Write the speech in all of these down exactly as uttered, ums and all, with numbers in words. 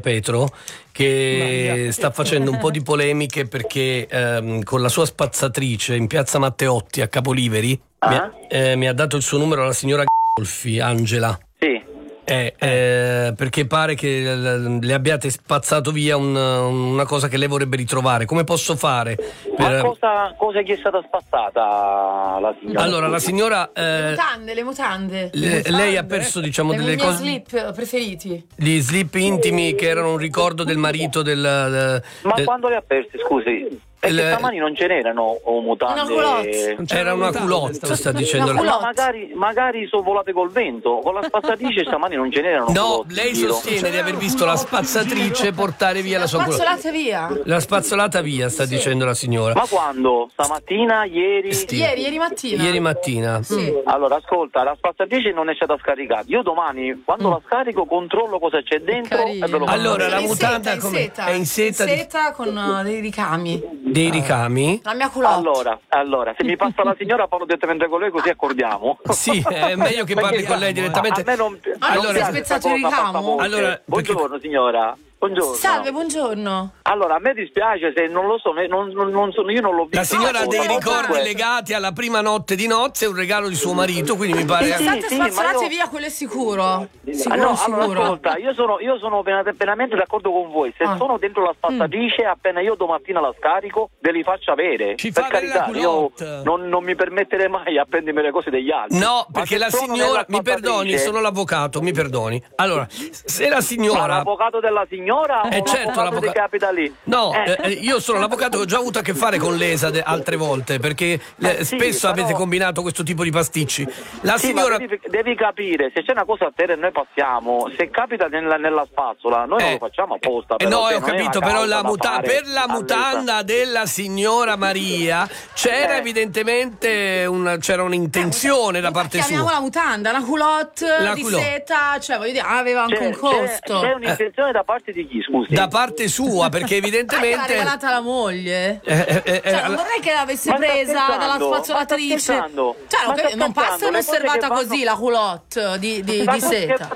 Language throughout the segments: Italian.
Petro, che sta facendo un po' di polemiche perché ehm, con la sua spazzatrice in piazza Matteotti a Capoliveri ah? mi, ha, eh, mi ha dato il suo numero la signora Golfi, Angela. Sì. Eh, eh, perché pare che le abbiate spazzato via un, una cosa che lei vorrebbe ritrovare. Come posso fare? Ma Per... cosa, cosa gli è stata spazzata la signora? Allora, la signora eh, le mutande, le mutande. Le, le mutande. Lei ha perso, diciamo, le delle miei cose, slip preferiti. gli slip intimi che erano un ricordo del marito del, del Ma del, quando li ha persi, scusi? Perché le... stamani non ce n'erano o mutande. Una culotte. Era una culotte, sta dicendo. No, ma magari, magari sono volate col vento. Con la spazzatrice stamani non ce n'erano. No, lei sostiene di aver visto la spazzatrice portare via la sua culotte. Spazzolata via. La spazzolata via, sta sì. dicendo la signora. Ma quando? Stamattina? Ieri? Sì. Ieri, ieri mattina. Ieri mattina. Sì. Allora, ascolta, la spazzatrice non è stata scaricata. Io domani, quando mm. la scarico, controllo cosa c'è dentro e ve lo allora, la in mutanda seta, com'è? in seta. È in seta, in seta di... con uh, dei ricami. Dei ricami? La mia culotte. Allora, allora, se mi passa la signora parlo direttamente con lei così accordiamo. Sì, è meglio che parli con lei direttamente. A me non, allora, non si è spezzato il ricamo? Allora, buongiorno perché... signora. Buongiorno. Salve, buongiorno. Allora, a me dispiace se non lo so, non, non, non sono, io non l'ho visto. La signora ha dei ricordi questo. legati alla prima notte di nozze, un regalo di suo marito, quindi mi pare... Se state sì, spazzolate io... via, quello è sicuro. Sicuro, no, sicuro. Allora, ascolta, io sono, io sono pienamente d'accordo con voi. Se ah. sono dentro la spazzatrice, mm. appena io domattina la scarico, ve li faccio avere. Ci per fa carità, io non, non mi permetterei mai a prendermi le cose degli altri. No, perché la signora, mi perdoni, sono l'avvocato, mi perdoni. Allora, se la signora... Ma l'avvocato della signora eh, o certo, l'avvocato che capita lì? No, eh. eh, io sono l'avvocato che ho già avuto a che fare con l'E S A de- altre volte, perché eh, sì, spesso però... avete combinato questo tipo di pasticci. La sì, signora... devi, devi capire, se c'è una cosa a terra e noi passiamo, se capita nella, nella spazzola, noi eh, non lo facciamo apposta. Eh, però, no, cioè, ho capito, però la muta- per la mutanda della signora Maria c'era eh. evidentemente una, c'era un'intenzione da parte sua. Chiamiamo la mutanda, una culotte la di culotte. seta, cioè voglio dire, aveva anche c'è, un costo. C'è, c'è un'intenzione eh. da parte di chi, scusi? Da parte sua, perché evidentemente... l'ha regalata la moglie. Eh, eh, eh, cioè, alla... non vorrei che l'avesse ma presa dalla spazzolatrice. Cioè, non, che, non passa inosservata vanno... così la culotte di, di, di seta.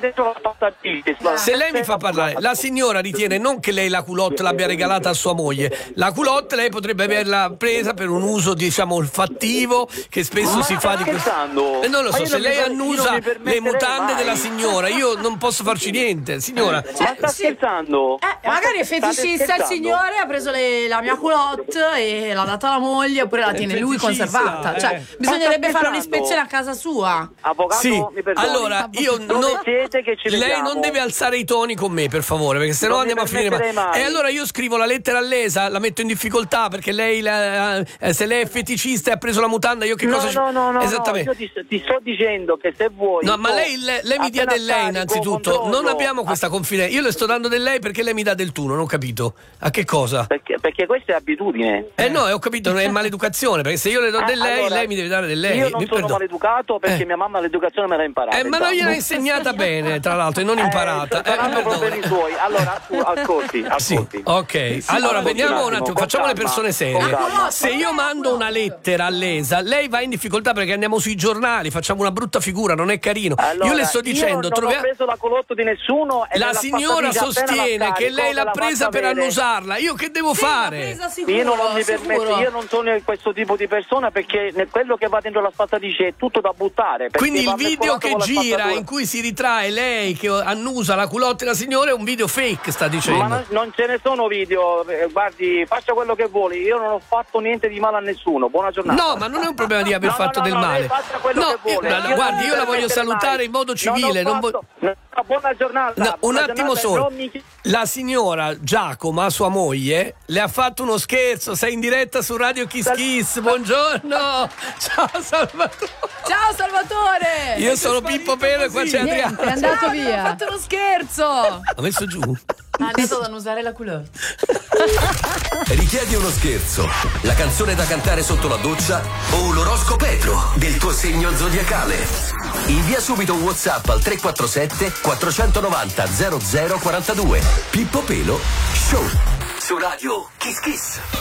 Se lei mi fa parlare, la signora ritiene non che lei la culotte l'abbia regalata a sua moglie. La culotte lei potrebbe averla presa per un uso, diciamo, olfattivo, che spesso ma si fa di questo. E non lo so, se lei annusa le mutande mai. della signora, io non posso farci niente, signora. Cioè, ma sta sì. scherzando? Eh, ma magari è feticista il signore, ha preso le, la mia culotte e l'ha data alla moglie, oppure la tiene lui conservata. Eh. Cioè, bisognerebbe fare un'ispezione a casa sua. Avvocato, sì. mi perdoni. Allora, io non, siete che ci lei non deve alzare i toni con me, per favore, perché sennò andiamo a finire male. Mai. E allora io scrivo la lettera all'E S A, la metto in difficoltà perché lei la, eh, se lei è feticista e ha preso la mutanda, io che no, cosa no, no, no, esattamente? No, io ti, ti sto dicendo che se vuoi. No, ma lei, lei, lei mi dia del lei innanzitutto. Controllo. Non abbiamo questa confidenza. Io le sto dando del lei perché lei mi dà del tu, non ho capito. A che cosa? Perché, perché questa è abitudine. Eh no, ho capito, non è maleducazione, perché se io le do eh, del lei, allora, lei mi deve dare del lei. Io non mi sono perdo- maleducato perché eh. mia mamma l'educazione me l'ha imparata. Eh, ma non gliel'ha insegnata bene, tra l'altro, e non imparata. Eh, saranno problemi suoi. Allora, tu, ascolti, ascolti. Sì, ok. Allora, allora vediamo un attimo, facciamo calma, le persone serie. Se io mando una lettera all'E S A, lei va in difficoltà perché andiamo sui giornali, facciamo una brutta figura, non è carino. Allora, io le sto dicendo, io non trova... ho preso la culotte di nessuno e la signora sostiene che lei l'ha presa per annusarla. Io che devo sì, fare? Sicuro, io non mi permetto, io non sono questo tipo di persona perché quello che va dentro la spazzatrice è tutto da buttare. Quindi il video che gira in cui si ritrae lei che annusa la culotte della signora è un video fake, sta dicendo. Ma non, non ce ne sono video, guardi, faccia quello che vuole, io non ho fatto niente di male a nessuno. Buona giornata. No, ma non è un problema di aver no, fatto no, del no, male. Lei faccia quello no, che vuole. Io, io guardi, io la voglio salutare mai. in modo civile. Non non vo- no, buona giornata. No, un buona attimo giornata, solo. Mi... La signora Giacomo, sua moglie, le ha fatto uno scherzo. Sei in diretta su Radio Kiss Sal- Kiss. Buongiorno. Ciao Salvatore. Ciao Salvatore. Io sono Pippo Pelo e qua c'è Adriano. Niente, è andato Ciao, via. Ha fatto uno scherzo. Ha messo giù. Ha andato ad annusare la culotte. Richiedi uno scherzo, la canzone da cantare sotto la doccia o l'oroscopetro del tuo segno zodiacale. Invia subito un WhatsApp al tre quattro sette quattro nove zero zero zero quattro due. Pippo Pelo Show su Radio Kiss Kiss.